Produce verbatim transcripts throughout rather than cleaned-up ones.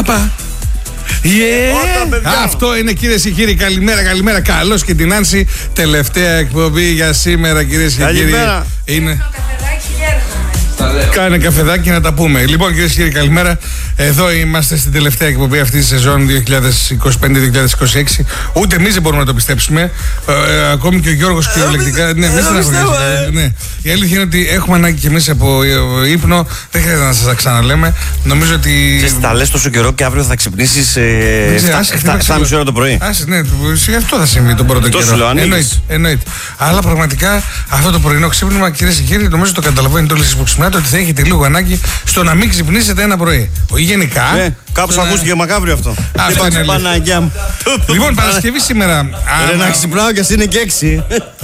Απα. Yeah. Αυτό είναι, κυρίες και κύριοι. Καλημέρα, καλημέρα. Καλώς και την Άνση. Τελευταία εκπομπή για σήμερα, κυρίες και κύριοι. Είναι. Κάνε καφεδάκι να τα πούμε. Λοιπόν, κυρίες και κύριοι, καλημέρα. Εδώ είμαστε στην τελευταία εκπομπή αυτή τη σεζόν δύο χιλιάδες είκοσι πέντε δύο χιλιάδες είκοσι έξι. Ούτε εμείς δεν μπορούμε να το πιστέψουμε. Ε, ακόμη και ο Γιώργος κυριολεκτικά. Ναι, εμείς δεν έχουμε. Ναι. Η αλήθεια είναι ότι έχουμε ανάγκη κι εμείς από ύπνο. Δεν χρειάζεται να σας τα ξαναλέμε. Νομίζω ότι. Και τα λες τόσο καιρό και αύριο θα ξυπνήσεις εφτά και μισή ώρα το πρωί. Άσε, ναι, αυτό θα συμβεί τον πρώτο καιρό. Εννοείται. Αλλά πραγματικά αυτό το πρωινό ξύπνημα, κυρίες και κύριοι, νομίζω το καταλαβαίνετε όλοι εσείς που ξυπνάτε ότι θα έχετε λίγο ανάγκη στο να μην ξυπνήσετε ένα πρωί. Γενικά. Ναι, κάπως ακούστηκε μακάβριο αυτό. Αυτό είναι Παναγιά μου. Λοιπόν, Παρασκευή σήμερα. Ρε να ξυπνάω κι ας είναι και έξι.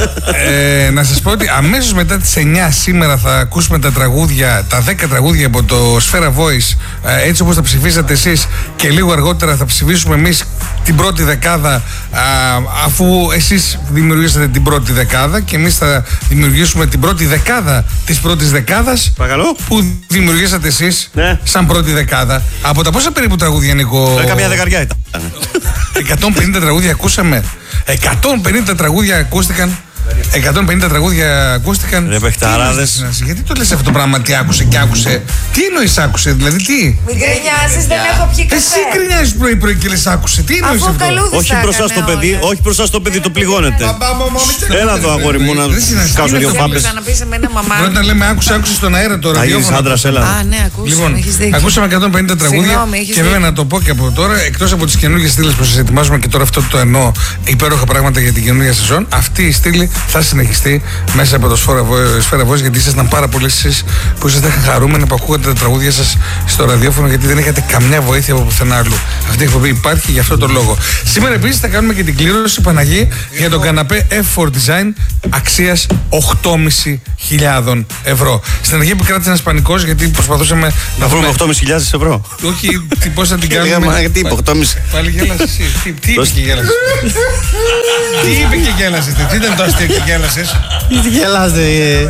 ε, να σας πω ότι αμέσως μετά τις εννιά σήμερα θα ακούσουμε τα τραγούδια, τα δέκα τραγούδια από το Σφαίρα Voice, ε, έτσι όπως τα ψηφίσατε εσείς, και λίγο αργότερα θα ψηφίσουμε εμείς την πρώτη δεκάδα, α, αφού εσείς δημιουργήσατε την πρώτη δεκάδα και εμείς θα δημιουργήσουμε την πρώτη δεκάδα της πρώτης δεκάδας. Παρακαλώ. Που δημιουργήσατε εσείς, ναι, σαν πρώτη δεκάδα. Από τα πόσα περίπου τραγούδια, Νίκο? Ε, καμιά δεκαριά ήταν. εκατόν πενήντα τραγούδια ακούσαμε. εκατόν πενήντα τραγούδια ακούστηκαν. εκατόν πενήντα τραγούδια ακούστηκαν. Ρε παιχταράδες. Γιατί το λες αυτό το πράγμα, τι άκουσε και άκουσε? Τι εννοείς άκουσε, δηλαδή τι? Μην γκρινιάζεις, δεν έχω πιει καφέ. Εσύ γκρινιάζεις πρωί πρωί και λες άκουσε. Τι εννοείς αυτό? Όχι μπροστά στο παιδί, όχι μπροστά στο παιδί, το πληγώνεται. Έλα εδώ, αγόρι μου, να σκάσω δύο φάπες. Πρώτα να λέμε άκουσε, άκουσε στον αέρα τώρα. Θα γίνεις άντρας, έλα. Α, ναι, ακούσαμε. Λοιπόν, ακούσαμε εκατόν πενήντα τραγούδια και βέβαια να το πω και από τώρα, εκτός από τις καινούργιες στήλες που σας ετοιμάζουμε, και τώρα αυτό το εννοώ, υπέροχα πράγματα για την καινούργια σεζόν, αυτή η στήλη θα συνεχιστεί μέσα από το Σφαίρα Voice, γιατί ήσασταν πάρα πολλοί εσείς που ήσασταν χαρούμενοι που ακούγατε τα τραγούδια σας στο ραδιόφωνο, γιατί δεν είχατε καμιά βοήθεια από πουθενά άλλου. Αυτή η εκπομπή υπάρχει για αυτό το λόγο. Σήμερα επίσης θα κάνουμε και την κλήρωση, Παναγί, για τον καναπέ εφ φορ Design αξίας οκτώ χιλιάδες πεντακόσια ευρώ. Στην αρχή επικράτησε ένας πανικός, γιατί προσπαθούσαμε να βρούμε οκτώ χιλιάδες πεντακόσια ευρώ. Όχι, πώς θα την κάνουμε. Τι είπε, οκτώ κόμμα πέντε. Πάλι γέλασες εσύ. Τι είπε και γέλασες? Τι είπε και γέλασες? Τι ήταν το αστείο και γέλασες? Τι γελάτε?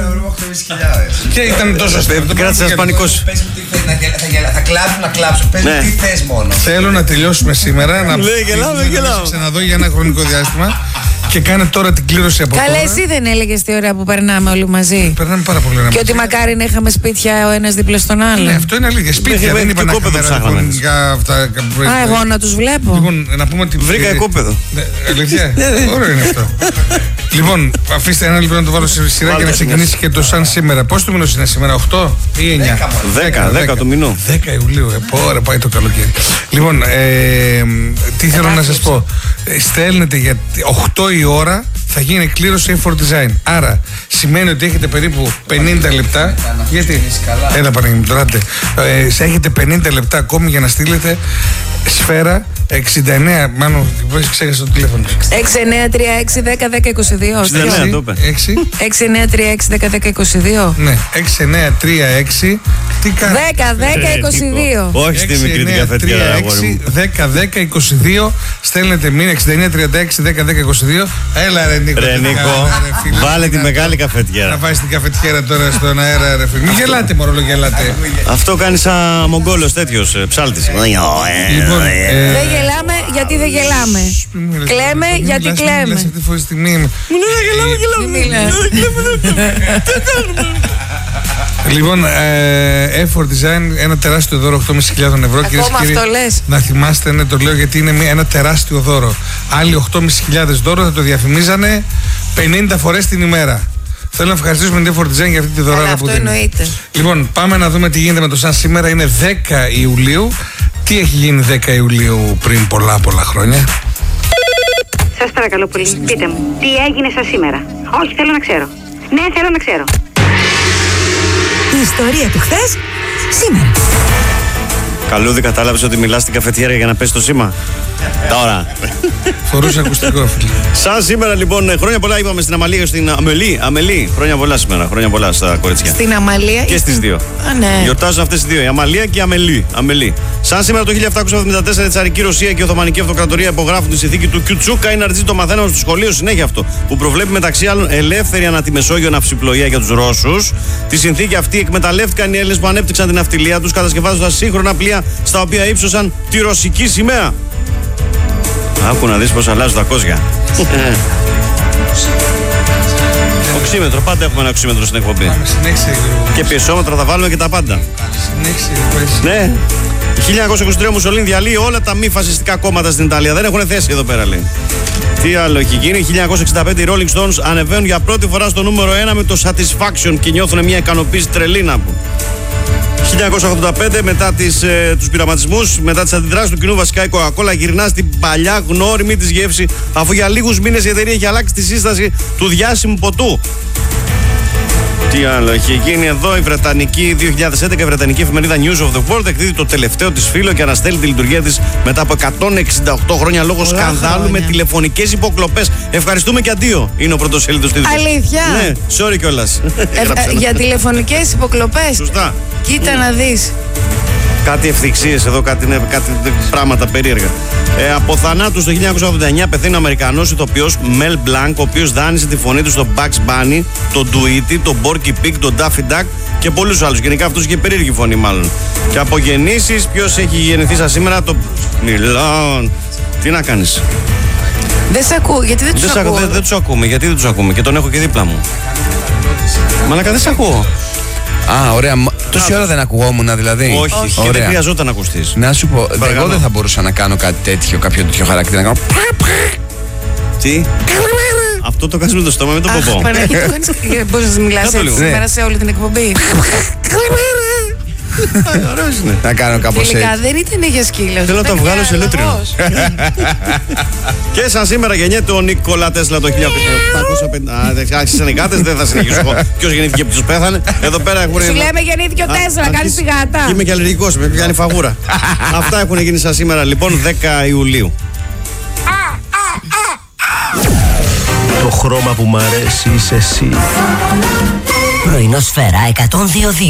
Και ήταν τόσο αστείο. Κράτησε ένας πανικός. Θα κλάψω να κλάψω. Πες τι θες μόνο. Θέλω να τελειώσουμε σήμερα. Να ξαναδώ για ένα χρονικό διάστημα. Και κάνε τώρα την κλήρωση από τώρα. Καλά, εσύ δεν έλεγες τι ωραία που περνάμε όλοι μαζί? Περνάμε πάρα πολύ ωραία. Και ότι μακάρι να είχαμε σπίτια ο ένας δίπλα στον άλλο. Ναι, αυτό είναι αλήθεια. Σπίτια δεν είπα να κάνουμε αυτά. Α, εγώ να τους βλέπω. Λοιπόν, να πούμε ότι. Βρήκα οικόπεδο. Αλήθεια. Ωραίο είναι αυτό. Λοιπόν, αφήστε ένα λεπτό να το βάλω σε σειρά και να ξεκινήσει και το σαν σήμερα. Πώς του μηνός είναι σήμερα, οκτώ ή εννιά? δέκα του μηνού. δέκα Ιουλίου. Επόρα, πάει το καλοκαίρι. Λοιπόν, τι θέλω να σας πω. Στέλνετε για οκτώ η ώρα, θα γίνει κλήρωση εφ φορ Design. Άρα σημαίνει ότι έχετε περίπου πενήντα λεπτά. Γιατί? Έλα, Παναγία μου, τώρα. Ε, έχετε πενήντα λεπτά ακόμη για να στείλετε Σφαίρα εξήντα εννέα. Μάλλον, πώς ξέχασα το τηλέφωνο? έξι εννέα τρία έξι δέκα δέκα είκοσι δύο. έξι εννέα τρία έξι δέκα δέκα είκοσι δύο. Ναι, έξι εννέα τρία έξι. Τι κάνει? δέκα δέκα είκοσι δύο. Όχι στη μικρή την καφετιέρα. δέκα δέκα είκοσι δύο. Στέλνετε μήνυμα εξήντα εννέα τριάντα έξι δέκα δέκα είκοσι δύο. Έλα, ρε Νίκο. Ρε Νίκο, βάλε τη μεγάλη καφετιέρα. Να βάζει την καφετιέρα τώρα στον αέρα, ρε φίλε. Μην γελάτε, μωρό, γελάτε. Αυτό κάνει σαν Μογγόλος τέτοιος ψάλτης. Λοιπόν, δεν γελάμε γιατί δεν γελάμε. Κλαίμε γιατί κλαίμε. Αυτή τη στιγμή. Μου λέει γελάμε, γελάμε. Λοιπόν, εφ φορ Design, ένα τεράστιο δώρο οκτώ χιλιάδες πεντακόσια ευρώ. Κυρίες και κύριοι, να θυμάστε, ναι, το λέω γιατί είναι ένα τεράστιο δώρο. Άλλοι οκτώ χιλιάδες πεντακόσια δώρο θα το διαφημίζανε πενήντα φορές την ημέρα. Θέλω να ευχαριστήσουμε την εφ φορ Design για αυτή τη δωράρα που δίνει. Λοιπόν, πάμε να δούμε τι γίνεται με το σαν σήμερα. Είναι δέκα Ιουλίου. Τι έχει γίνει δέκα Ιουλίου πριν πολλά πολλά χρόνια? Σας παρακαλώ πολύ, πείτε μου, τι έγινε σαν σήμερα? Όχι, θέλω να ξέρω. Ναι, θέλω να ξέρω. Η ιστορία του χθες, σήμερα. Καλούδη, κατάλαβες ότι μιλάς στην καφετιέρα για να πέσει το σήμα? Τώρα. Φορούσε ακουστικό, φίλε. Σαν σήμερα λοιπόν, χρόνια πολλά είπαμε στην Αμαλία και στην Αμελή. Αμελή, χρόνια πολλά σήμερα. Χρόνια πολλά στα κορίτσια. Στην Αμαλία και στις δύο. Α, ναι. Γιορτάζουν αυτές οι δύο, η Αμαλία και η Αμελή. Αμελή. Σαν σήμερα το χίλια επτακόσια εβδομήντα τέσσερα η Τσαρική Ρωσία και η Οθωμανική Αυτοκρατορία υπογράφουν τη συνθήκη του Κιουτσούκα. Είναι αργή το μαθαίνουμε στο σχολείο συνέχεια αυτό. Που προβλέπει μεταξύ άλλων ελεύθερη ανά τη Μεσόγειο ναυσιπλοεία για τους Ρώσους. Τη συνθήκη αυτή εκμεταλλεύτηκαν οι Έλληνες που ανέπτυξαν την ναυτιλία τους, κατασκευάζοντας σύγχρονα πλοία στα οποία ύψωσαν τη ρωσική σημαία. Άκου να δεις πως αλλάζουν τα κόζια. Οξύμετρο, πάντα έχουμε ένα οξύμετρο στην εκπομπή. Και πιεσόμετρα θα βάλουμε και τα πάντα. Ναι. χίλια εννιακόσια είκοσι τρία ο Μουσολίνι διαλύει όλα τα μη φασιστικά κόμματα στην Ιταλία. Δεν έχουν θέση εδώ πέρα, λέει. Τι άλλο έχει γίνει. χίλια εννιακόσια εξήντα πέντε οι Rolling Stones ανεβαίνουν για πρώτη φορά στο νούμερο ένα με το Satisfaction και νιώθουν μια ικανοποίηση τρελή να πω. χίλια εννιακόσια ογδόντα πέντε μετά τις, ε, τους πειραματισμούς, μετά τις αντιδράσεις του κοινού, βασικά η Coca-Cola γυρνά στην παλιά γνώριμη της γεύση, αφού για λίγους μήνες η εταιρεία έχει αλλάξει τη σύσταση του διάσημου ποτού. Τι άλλο έχει γίνει εδώ. Η Βρετανική δύο χιλιάδες έντεκα, η Βρετανική εφημερίδα News of the World εκδίδει το τελευταίο της φύλλο και αναστέλει τη λειτουργία της μετά από εκατόν εξήντα οκτώ χρόνια λόγω Πολλά σκανδάλου χρόνια. με τηλεφωνικές υποκλοπές. Ευχαριστούμε και αντίο. Είναι ο πρωτοσέλιδος τίτλος. Αλήθεια. Ναι, sorry κιόλας. Ε, για τηλεφωνικές υποκλοπές. Σωστά. Κοίτα mm. να δεις. Κάτι ευθυξίες εδώ, κάτι, ναι, κάτι πράγματα περίεργα. Ε, από θανάτου το χίλια εννιακόσια ογδόντα εννιά πεθαίνει ο Αμερικανός ηθοποιός Mel Blanc, ο οποίος δάνεισε τη φωνή του στο Bugs Bunny, τον Tweety, τον Porky Pig, τον Daffy Duck και πολλούς άλλους. Γενικά αυτός είχε περίεργη φωνή μάλλον. Και από γεννήσεις, ποιος έχει γεννηθεί σας σήμερα? Το Μιλάν. Τι να κάνεις? Δεν σε ακούω, γιατί δεν τους δεν ακούω. Δεν, δεν τους ακούμε, γιατί δεν τους ακούμε και τον έχω και δίπλα μου. Μαλάκα δεν σε ακούω. Α, ωραία. Τόση ώρα δεν ακουγόμουν, δηλαδή. Όχι, όχι. Και δεν χρειαζόταν να ακουστείς. Να σου πω, Παρακαλώ. εγώ δεν θα μπορούσα να κάνω κάτι τέτοιο, κάποιο τέτοιο χαρακτήρα. Να κάνω. Τι? Αυτό το κάνεις με το στόμα, με το ποπό. Αχ, Παναγί, το κάνεις. Μπορείς να μιλάς έτσι σήμερα σε όλη την εκπομπή? Ωραίος είναι. Να κάνω κάπως έτσι. Τελικά δεν ήταν για σκύλο. Θέλω να το βγάλω σε λούτρινο. Και σαν σήμερα γεννιέται ο Νίκολα Τέσλα το χίλια οκτακόσια πενήντα. Άρχισες ανεκάτες, δεν θα συνεχίσω εγώ. Ποιος γεννήθηκε από τους πέθανε. Εδώ πέρα έχουν. Σου λέμε γεννήθηκε ο Τέσλα, κάνεις τη γάτα. Είμαι και αλλεργικός, με πιάνει φαγούρα. Αυτά έχουν γίνει σαν σήμερα λοιπόν δέκα Ιουλίου. Το χρώμα που μ' αρέσει είσαι εσύ. Πρωινό Σφαίρα εκατόν δύο δύο.